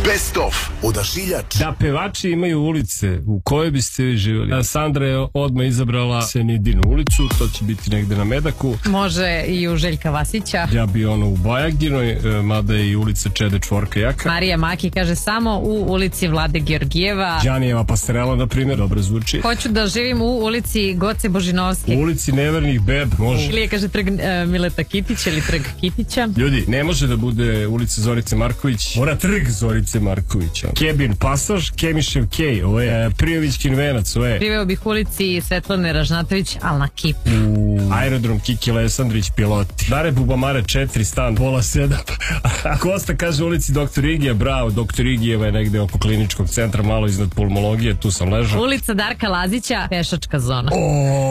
Best of Odašiljač. Da pevači imaju ulice u kojoj biste vi živjeli. Sandra je odmah izabrala Senidinu ulicu, to će biti negde na Medaku. Može i u Željka Vasića. Ja bi ono u Bajaginoj, mada je i ulica Čede Čvorka Jaka. Marija Maki kaže samo u ulici Vlade Georgijeva. Đanijeva Pastorela, na primjer, dobro zvuči. Hoću da živim u ulici Goce Božinovske. U ulici Nevernih beb, može. Ili je, kaže, trg Mileta Kitića ili trg Kitića. Ljudi, ne može da bude ulica Zorice Marković, mora trg Zorice Markovića. Kebin Pasaž, Kemišev Kej, ovo je Prijovićkin venac, ovo je. Živeo bih u ulici Svetlane Ražnatović, al na Kipu. Aerodrom Kiki Lesandrić, piloti. Dare Bubamare 4, stan, pola 7. Kosta kaže ulici Dr. Igija, bravo, Dr. Igijeva je negde oko kliničkog centra, malo iznad pulmologije, tu sam ležao. Ulica Darka Lazića, pešačka zona.